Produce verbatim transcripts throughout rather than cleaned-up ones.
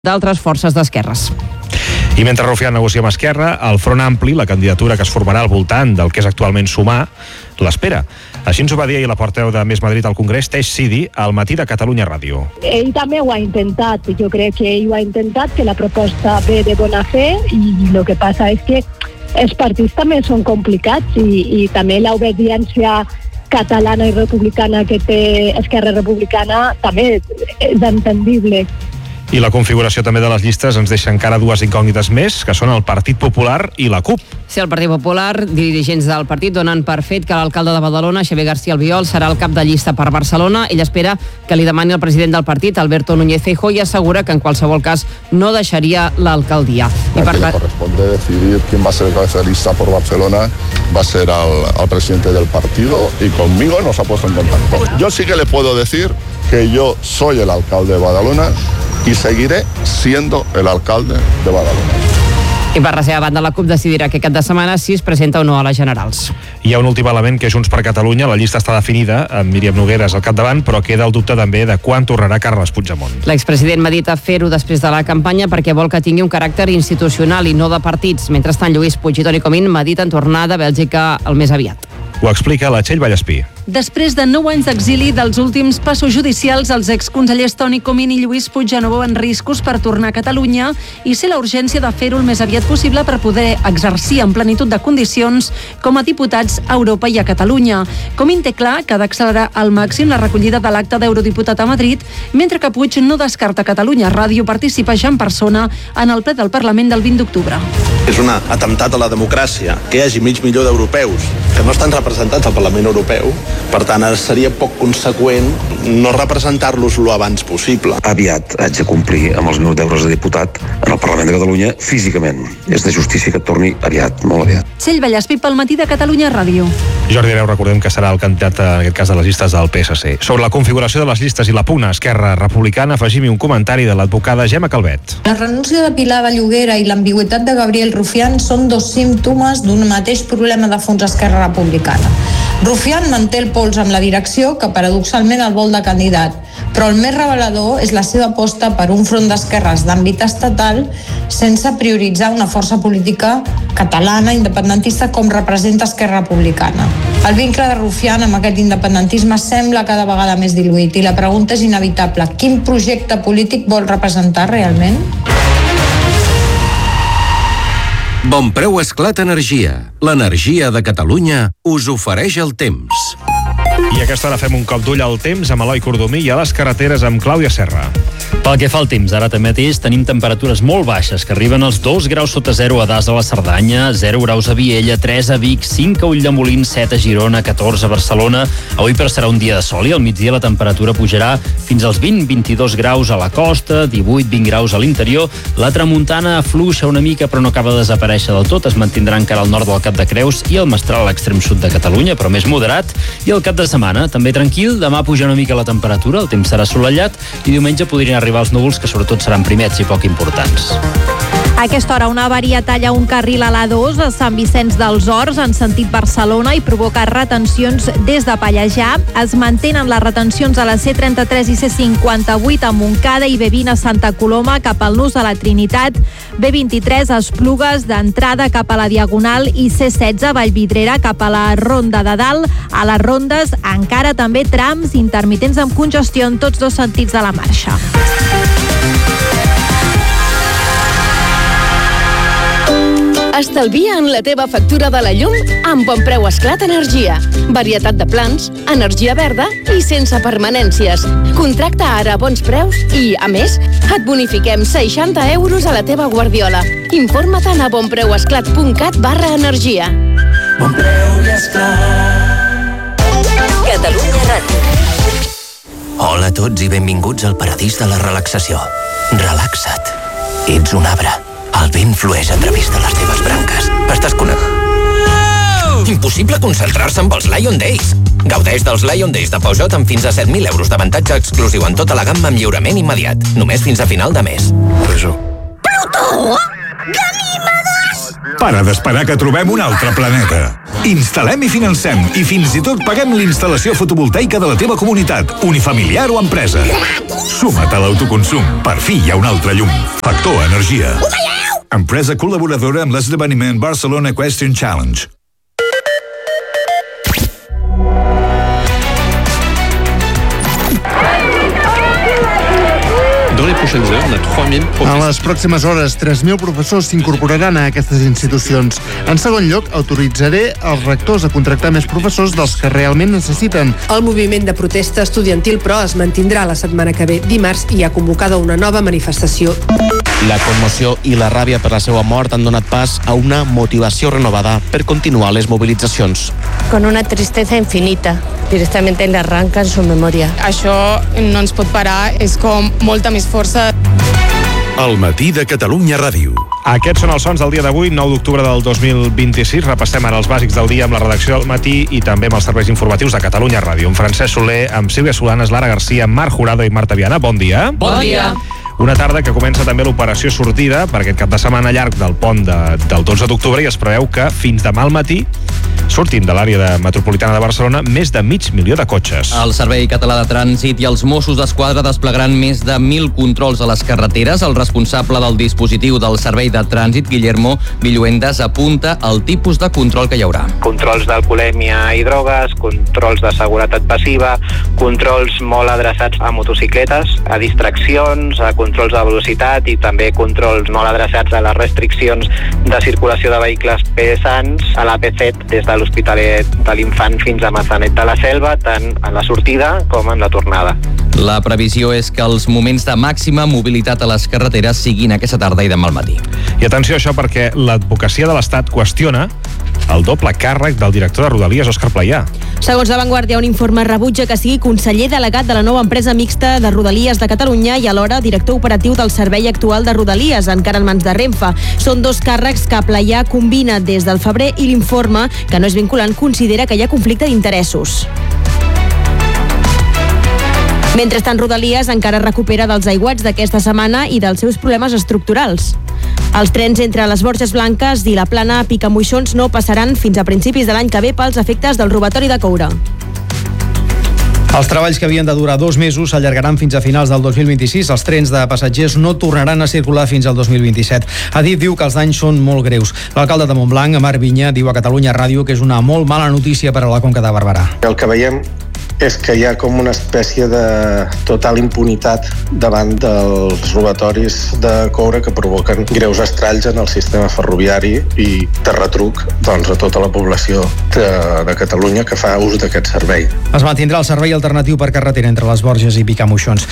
d'altres forces d'esquerres. I mentre Rufián negocia amb Esquerra, el Front Ampli, la candidatura que es formarà al voltant del que és actualment Sumar, l'espera. Així ens ho va dir ahir la portaveu de Més Madrid al Congrés, Teix Sidi, al matí de Catalunya Ràdio. Ell també ho ha intentat, jo crec que ell ho ha intentat, que la proposta ve de bona fe, i el que passa és que els partits també són complicats i, i també l'obediència catalana i republicana que té Esquerra Republicana també és entendible. I la configuració també de les llistes ens deixa encara dues incògnites més, que són el Partit Popular i la CUP. Sí, el Partit Popular, dirigents del partit donen per fet que l'alcalde de Badalona, Xavier García Albiol, serà el cap de llista per Barcelona. Ell espera que li demani el president del partit, Alberto Núñez Feijóo, i assegura que en qualsevol cas no deixaria l'alcaldia. I per le corresponde decidir quién va a ser el cabeza de lista por Barcelona va a ser al, al presidente del partido, y conmigo nos ha puesto en contacto. Yo sí que le puedo decir que yo soy el alcalde de Badalona y seguiré siendo el alcalde de Badalona. I per la seva banda, la CUP decidirà aquest cap de setmana si es presenta o no a les generals. Hi ha un últim element que és Junts per Catalunya. La llista està definida, amb Míriam Nogueras al capdavant, però queda el dubte també de quan tornarà Carles Puigdemont. L'expresident medita fer-ho després de la campanya perquè vol que tingui un caràcter institucional i no de partits. Mentrestant, Lluís Puig i Toni Comín mediten tornar de Bèlgica el més aviat. Ho explica la Txell Vallespí. Després de nou anys d'exili dels últims passos judicials, els exconsellers Toni Comín i Lluís Puig ja no veuen riscos per tornar a Catalunya i sé la urgència de fer-ho el més aviat possible per poder exercir en plenitud de condicions com a diputats a Europa i a Catalunya. Comín té clar que ha d'accelerar al màxim la recollida de l'acte d'eurodiputat a Madrid, mentre que Puig no descarta Catalunya Ràdio participar ja en persona en el ple del Parlament del vint d'octubre. És un atemptat a la democràcia que hi hagi mig milió d'europeus que no estan representats al Parlament Europeu. Per tant, seria poc conseqüent no representar-los lo abans possible. Aviat haig de complir amb els meus deures de diputat en el Parlament de Catalunya físicament. És de justícia que et torni aviat, molt aviat. Txell Vallespí pel matí de Catalunya Ràdio. Jordi Hereu, recordem que serà el candidat, en aquest cas, de les llistes del P S C. Sobre la configuració de les llistes i la pugna Esquerra Republicana, afegim-hi un comentari de l'advocada Gemma Calvet. La renúncia de Pilar Vallugera i l'ambigüitat de Gabriel Rufián són dos símptomes d'un mateix problema de fons Esquerra Republicana. Rufián manté el pols amb la direcció, que paradoxalment el vol de candidat, però el més revelador és la seva aposta per un front d'esquerres d'àmbit estatal sense prioritzar una força política catalana independentista com representa Esquerra Republicana. El vincle de Rufián amb aquest independentisme sembla cada vegada més diluït i la pregunta és inevitable: quin projecte polític vol representar realment? Bonpreu Esclat Energia. L'energia de Catalunya us ofereix el temps. I a aquesta hora fem un cop d'ull al temps amb Eloi Cordomí i a les carreteres amb Clàudia Serra. Pel que fa al temps, ara també mateix tenim temperatures molt baixes que arriben als dos graus sota zero a Das a la Cerdanya, zero graus a Viella, tres a Vic, cinc a Ulldemolins, set a Girona, catorze a Barcelona. Avui però serà un dia de sol i al migdia la temperatura pujarà fins als vint a vint-i-dos graus a la costa, divuit a vint graus a l'interior. La tramuntana afluixa una mica però no acaba de desaparèixer del tot, es mantindrà encara al nord del Cap de Creus i el Mestral a l'extrem sud de Catalunya, però més moderat. I el cap de setmana també tranquil, demà puja una mica la temperatura, el temps serà assolellat i diumenge podrien arribar els núvols, que sobretot seran primets i poc importants. A aquesta hora una avaria talla un carril a l'A dos a Sant Vicenç dels Horts en sentit Barcelona i provoca retencions des de Pallejà. Es mantenen les retencions a la C trenta-tres i C cinquanta-vuit a Montcada i B vint a Santa Coloma cap al Nus de la Trinitat, B vint-i-tres a Esplugues d'entrada cap a la Diagonal i C setze a Vallvidrera cap a la Ronda de Dalt. A les rondes encara també trams intermitents amb congestió en tots dos sentits de la marxa. Estalvia en la teva factura de la llum amb Bonpreu Esclat Energia. Varietat de plans, energia verda i sense permanències. Contracta ara a bons preus i, a més, et bonifiquem seixanta euros a la teva guardiola. Informa-te'n a bonpreuesclat punt cat barra energia. Bonpreu i Esclat. Catalunya Ràdio. Hola a tots i benvinguts al paradís de la relaxació. Relaxa't. Ets un arbre. El vent flueix a través de les teves branques. Estàs connectat. Impossible concentrar-se amb els Lion Days. Gaudeix dels Lion Days de Peugeot amb fins a set mil euros d'avantatge exclusiu en tota la gamma amb lliurament immediat. Només fins a final de mes. Plutó! Ganimede! Para d'esperar que trobem un altre planeta. Instal·lem i financem i fins i tot paguem l'instal·lació fotovoltaica de la teva comunitat, unifamiliar o empresa. Suma't a l'autoconsum. Per fi hi ha un altre llum. Factor Energia. Empresa col·laboradora amb l'esdeveniment Barcelona Equestrian Challenge. En les pròximes hores, tres mil professors s'incorporaran a aquestes institucions. En segon lloc, autoritzaré els rectors a contractar més professors dels que realment necessiten. El moviment de protesta estudiantil, però, es mantindrà la setmana que ve. Dimarts hi ha convocada una nova manifestació. La commoció i la ràbia per la seva mort han donat pas a una motivació renovada per continuar les mobilitzacions. Con una tristeza infinita. Directamente le arrancan su memoria. Això no ens pot parar, és com molta més força. El matí de Catalunya Ràdio. Aquests són els sons del dia d'avui, nou d'octubre del dos mil vint-i-sis. Repassem ara els bàsics del dia amb la redacció del matí i també amb els serveis informatius de Catalunya Ràdio. Amb Francesc Soler, amb Sílvia Solanes, Lara Garcia, Marc Jurado i Marta Viana. Bon dia. Bon dia. Una tarda que comença també l'operació sortida per aquest cap de setmana llarg del pont de, del dotze d'octubre i es preveu que fins demà al matí sortim de l'àrea de metropolitana de Barcelona més de mig milió de cotxes. El Servei Català de Trànsit i els Mossos d'Esquadra desplegaran més de mil controls a les carreteres. El responsable del dispositiu del Servei de Trànsit, Guillermo Villuendas, apunta al tipus de control que hi haurà. Controls d'alcoholèmia i drogues, controls de seguretat passiva, controls molt adreçats a motocicletes, a distraccions, a controls de velocitat i també controls molt adreçats a les restriccions de circulació de vehicles pesants a l'A P set des de l'Hospitalet de l'Infant fins a Massanet de la Selva, tant en la sortida com en la tornada. La previsió és que els moments de màxima mobilitat a les carreteres siguin aquesta tarda i demà al matí. I atenció a això perquè l'advocacia de l'Estat qüestiona el doble càrrec del director de Rodalies, Òscar Playà. Segons La Vanguardia, un informe rebutja que sigui conseller delegat de la nova empresa mixta de Rodalies de Catalunya i alhora director operatiu del servei actual de Rodalies, encara en mans de Renfe. Són dos càrrecs que Playà combina des del febrer i l'informe, que no és vinculant, considera que hi ha conflicte d'interessos. Mentrestant, Rodalies encara recupera dels aiguats d'aquesta setmana i dels seus problemes estructurals. Els trens entre les Borges Blanques i la Plana a Picamoixons no passaran fins a principis de l'any que ve pels efectes del robatori de coure. Els treballs que havien de durar dos mesos s'allargaran fins a finals del dos mil vint-i-sis. Els trens de passatgers no tornaran a circular fins al dos mil vint-i-set. Adif diu que els danys són molt greus. L'alcalde de Montblanc, Marc Vinya, diu a Catalunya Ràdio que és una molt mala notícia per a la Conca de Barberà. El que veiem és que hi ha com una espècie de total impunitat davant dels robatoris de coure que provoquen greus estralls en el sistema ferroviari i de retruc doncs, a tota la població de, de Catalunya que fa ús d'aquest servei. Es mantindrà el servei alternatiu per carretera entre les Borges i Picamoixons.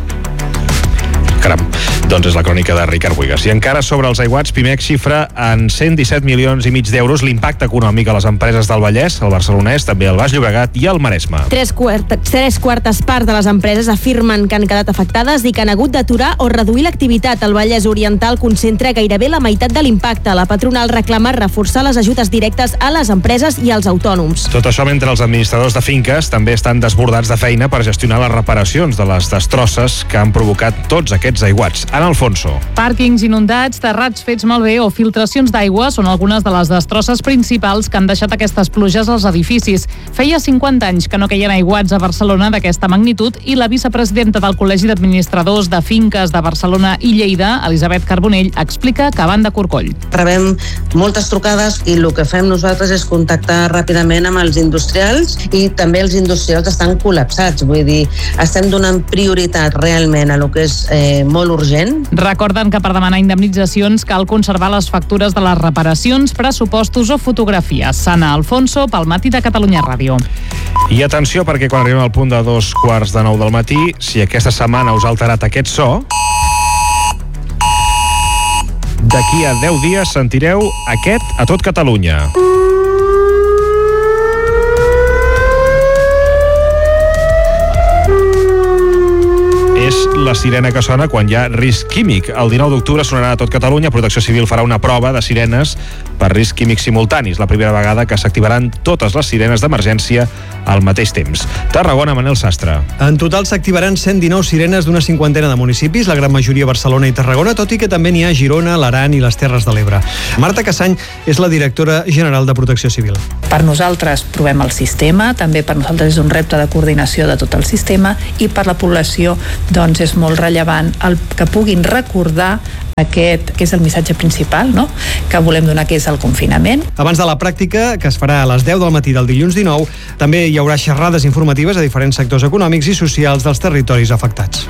Caram, doncs és la crònica de Ricard Buigas. I encara sobre els aiguats, Pimec xifra en cent disset milions i mig d'euros l'impacte econòmic a les empreses del Vallès, el Barcelonès, també el Baix Llobregat i el Maresme. Tres, quart, tres quartes parts de les empreses afirmen que han quedat afectades i que han hagut d'aturar o reduir l'activitat. El Vallès Oriental concentra gairebé la meitat de l'impacte. La patronal reclama reforçar les ajudes directes a les empreses i als autònoms. Tot això mentre els administradors de finques també estan desbordats de feina per gestionar les reparacions de les destrosses que han provocat tots aquests aiguats. Ana Alfonso. Pàrquings inundats, terrats fets malbé o filtracions d'aigua són algunes de les destrosses principals que han deixat aquestes pluges als edificis. Feia cinquanta anys que no queien aiguats a Barcelona d'aquesta magnitud i la vicepresidenta del Col·legi d'Administradors de Finques de Barcelona i Lleida, Elisabet Carbonell, explica que van de corcoll. Rebem moltes trucades i el que fem nosaltres és contactar ràpidament amb els industrials i també els industrials estan col·lapsats. Vull dir, estem donant prioritat realment a lo que és eh, molt urgent. Recorden que per demanar indemnitzacions cal conservar les factures de les reparacions, pressupostos o fotografies. Sana Alfonso, pel Matí de Catalunya Ràdio. I atenció, perquè quan arribem al punt de dos quarts de nou del matí, si aquesta setmana us ha alterat aquest so, d'aquí a deu dies sentireu aquest a tot Catalunya. És la sirena que sona quan hi ha risc químic. El dinou d'octubre sonarà a tot Catalunya. Protecció Civil farà una prova de sirenes per risc químic simultanis. La primera vegada que s'activaran totes les sirenes d'emergència al mateix temps. Tarragona, Manel Sastre. En total s'activaran cent dinou sirenes d'una cinquantena de municipis, la gran majoria a Barcelona i Tarragona, tot i que també n'hi ha a Girona, l'Aran i les Terres de l'Ebre. Marta Cassany és la directora general de Protecció Civil. Per nosaltres provem el sistema, també per nosaltres és un repte de coordinació de tot el sistema, i per la població doncs és molt rellevant el que puguin recordar aquest, que és el missatge principal, no?, que volem donar, que és el confinament. Abans de la pràctica, que es farà a les deu del matí del dilluns dinou, també hi haurà xerrades informatives a diferents sectors econòmics i socials dels territoris afectats.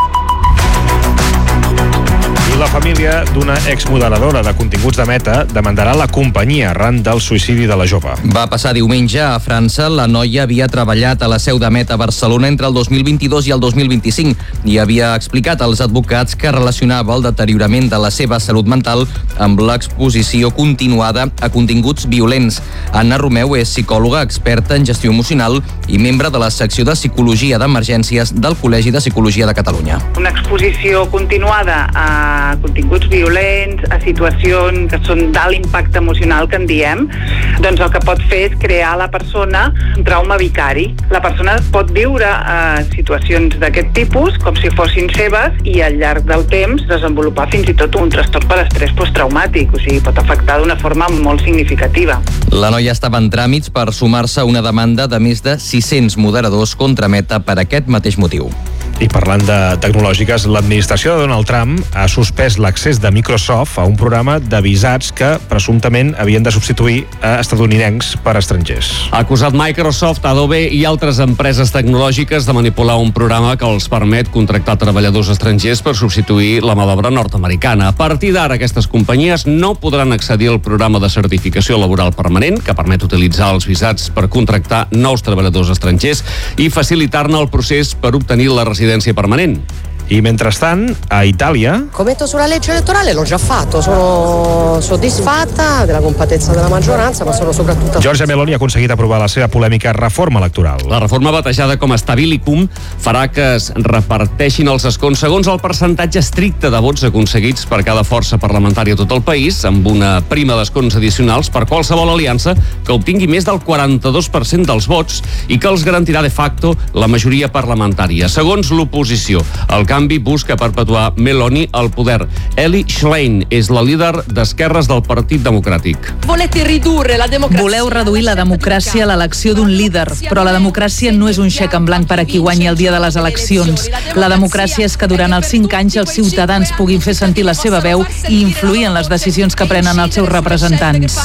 I la família d'una exmoderadora de continguts de Meta demandarà la companyia arran del suïcidi de la jove. Va passar diumenge a França. La noia havia treballat a la seu de Meta a Barcelona entre el dos mil vint-i-dos i el dos mil vint-i-cinc i havia explicat als advocats que relacionava el deteriorament de la seva salut mental amb l'exposició continuada a continguts violents. Anna Romeu és psicòloga, experta en gestió emocional i membre de la secció de Psicologia d'Emergències del Col·legi de Psicologia de Catalunya. Una exposició continuada a continguts violents, a situacions que són d'alt impacte emocional, que en diem, doncs el que pot fer és crear a la persona un trauma vicari. La persona pot viure eh, situacions d'aquest tipus com si fossin seves i al llarg del temps desenvolupar fins i tot un trastorn per estrès posttraumàtic, o sigui, pot afectar d'una forma molt significativa. La noia estava en tràmits per sumar-se a una demanda de més de sis-cents moderadors contra Meta per aquest mateix motiu. I parlant de tecnològiques, l'administració de Donald Trump ha suspès l'accés de Microsoft a un programa de visats que presumptament havien de substituir a estadounidencs per estrangers. Ha acusat Microsoft, Adobe i altres empreses tecnològiques de manipular un programa que els permet contractar treballadors estrangers per substituir la mà d'obra nord-americana. A partir d'ara, aquestes companyies no podran accedir al programa de certificació laboral permanent, que permet utilitzar els visats per contractar nous treballadors estrangers i facilitar-ne el procés per obtenir la residència permanent. I mentrestant, a Itàlia... Commento sulla legge elettorale, l'ho già fatto, sono soddisfatta della compatezza della maggioranza, ma sono soprattutto... Giorgia Meloni ha aconseguit aprovar la seva polèmica reforma electoral. La reforma batejada com a Stabilicum farà que es reparteixin els escons segons el percentatge estricte de vots aconseguits per cada força parlamentària a tot el país, amb una prima d'escons addicionals per qualsevol aliança que obtingui més del quaranta-dos per cent dels vots i que els garantirà de facto la majoria parlamentària. Segons l'oposició, el canvi busca perpetuar Meloni al poder. Eli Schlein és la líder d'Esquerres del Partit Democràtic. Voleu reduir la democràcia a l'elecció d'un líder, però la democràcia no és un xec en blanc per a qui guanyi el dia de les eleccions. La democràcia és que durant els cinc anys els ciutadans puguin fer sentir la seva veu i influir en les decisions que prenen els seus representants.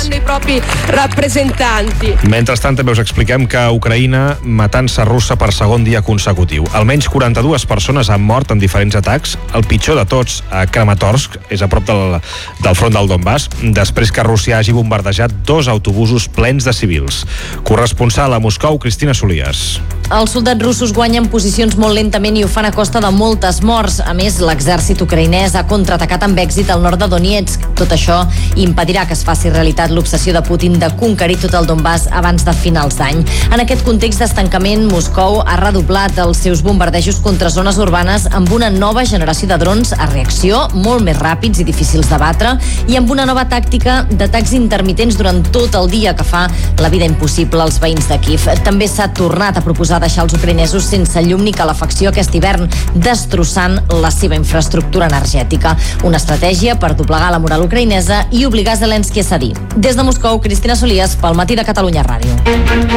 Mentrestant, també us expliquem que a Ucraïna, matança russa per segon dia consecutiu. Almenys quaranta-dues persones han mort en diferents atacs. El pitjor de tots, a Kramatorsk, és a prop del, del front del Donbass, després que Rússia hagi bombardejat dos autobusos plens de civils. Corresponsal a Moscou, Cristina Solias. Els soldats russos guanyen posicions molt lentament i ho fan a costa de moltes morts. A més, l'exèrcit ucraïnès ha contraatacat amb èxit al nord de Donetsk. Tot això impedirà que es faci realitat l'obsessió de Putin de conquerir tot el Donbass abans de finals d'any. En aquest context d'estancament, Moscou ha redoblat els seus bombardejos contra zones urbanes amb una nova generació de drons a reacció, molt més ràpids i difícils de batre, i amb una nova tàctica d'atacs intermitents durant tot el dia que fa la vida impossible als veïns de Kíev. També s'ha tornat a proposar deixar els ucraïnesos sense llum ni calefacció aquest hivern, destrossant la seva infraestructura energètica. Una estratègia per doblegar la moral ucraïnesa i obligar Zelensky a cedir. Des de Moscou, Cristina Solias, pel Matí de Catalunya Ràdio.